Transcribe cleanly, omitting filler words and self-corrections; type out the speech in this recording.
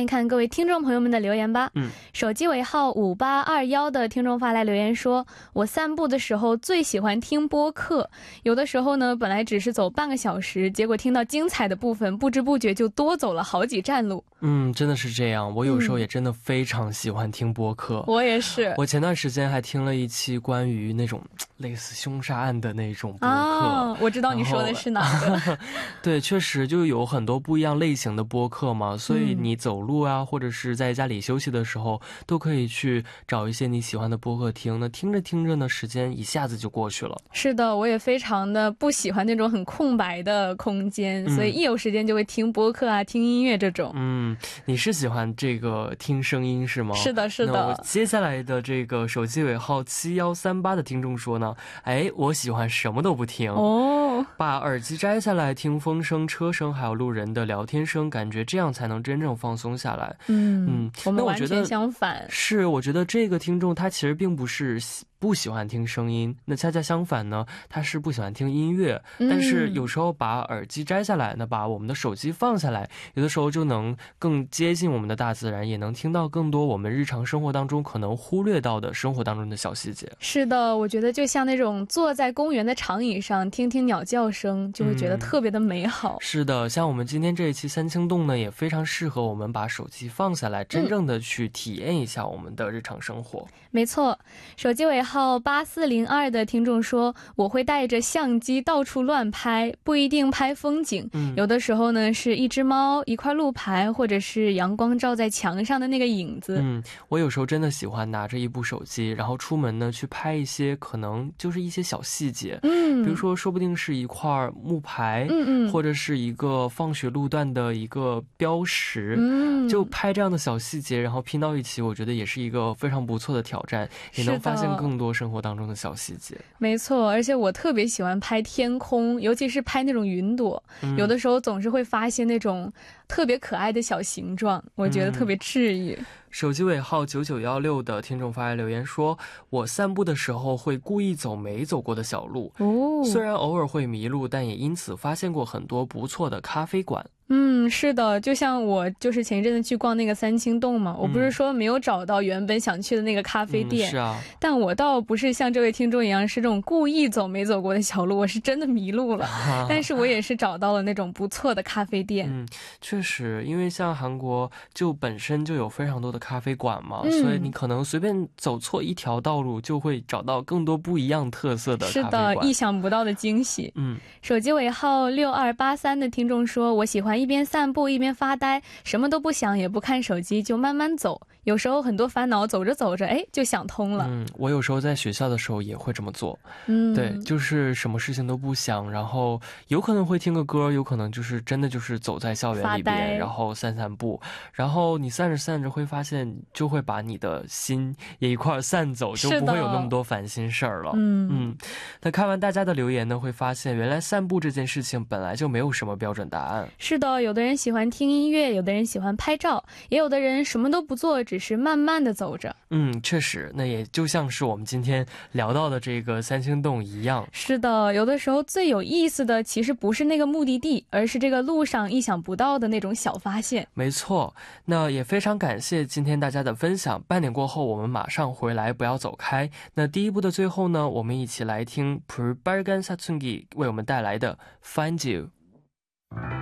一看各位听众朋友们的留言吧。手机尾号5821的听众发来留言说，我散步的时候最喜欢听播客，有的时候呢本来只是走半个小时，结果听到精彩的部分，不知不觉就多走了好几站路。 真的是这样，我有时候也真的非常喜欢听播客。 我也是， 我前段时间还听了一期关于那种类似凶杀案的那种播客。 我知道你说的是哪个。 对，确实就有很多不一样类型的播客嘛，所以你走路啊，或者是在家里休息的时候，都可以去找一些你喜欢的播客听。那听着听着呢，时间一下子就过去了。 是的，我也非常的不喜欢那种很空白的空间，所以一有时间就会听播客啊，听音乐这种。 你是喜欢这个听声音是吗？ 是的，是的。 那我接下来的这个手机尾号7138的听众说呢，我喜欢什么都不听把耳机摘下来听风声、车声还有路人的聊天声，感觉这样才能真正放松下来。 我们完全相反。 是，我觉得这个听众他其实并不是不喜欢听声音，那恰恰相反呢，他是不喜欢听音乐。但是有时候把耳机摘下来，那把我们的手机放下来，有的时候就能更接近我们的大自然，也能听到更多我们日常生活当中可能忽略到的生活当中的小细节。 是的，我觉得就像那种坐在公园的长椅上听听鸟叫声，就会觉得特别的美好。 是的，像我们今天这一期三清洞呢，也非常适合我们把手机放下来，真正的去体验一下我们的日常生活。 没错，手机尾号8402的听众说，我会带着相机到处乱拍，不一定拍风景，有的时候呢是一只猫、一块路牌，或者是阳光照在墙上的那个影子。 我有时候真的喜欢拿着一部手机，然后出门呢去拍一些可能就是一些小细节，比如说说不定是一块木牌，或者是一个放学路段的一个标识，就拍这样的小细节，然后拼到一起，我觉得也是一个非常不错的挑战，也能发现更多生活当中的小细节。 没错，而且我特别喜欢拍天空，尤其是拍那种云朵，有的时候总是会发现那种特别可爱的小形状，我觉得特别治愈。 手机尾号9916的听众发来留言说，我散步的时候会故意走没走过的小路，虽然偶尔会迷路，但也因此发现过很多不错的咖啡馆。 是的，就像我就是前一阵子去逛那个三清洞嘛，我不是说没有找到原本想去的那个咖啡店， 是啊， 但我倒不是像这位听众一样是这种故意走没走过的小路，我是真的迷路了，但是我也是找到了那种不错的咖啡店。 确实，因为像韩国就本身就有非常多的咖啡馆嘛，所以你可能随便走错一条道路就会找到更多不一样特色的咖啡馆。 是的，意想不到的惊喜。手机尾号6283的听众说，我喜欢一边散步一边发呆，什么都不想也不看手机，就慢慢走，有时候很多烦恼走着走着就想通了。 我有时候在学校的时候也会这么做。对，就是什么事情都不想，然后有可能会听个歌，有可能就是真的就是走在校园里边，然后散散步，然后你散着散着会发现就会把你的心也一块散走，就不会有那么多烦心事儿了。那看完大家的留言呢，会发现原来散步这件事情本来就没有什么标准答案。 是的，有的人喜欢听音乐，有的人喜欢拍照，也有的人什么都不做，只是慢慢的走着。 确实，那也就像是我们今天聊到的这个三清洞一样。 是的，有的时候最有意思的其实不是那个目的地，而是这个路上意想不到的那种小发现。 没错，那也非常感谢今天大家的分享。半点过后我们马上回来，不要走开。那第一部的最后呢，我们一起来听불빨간사춘기为我们带来的 Find You。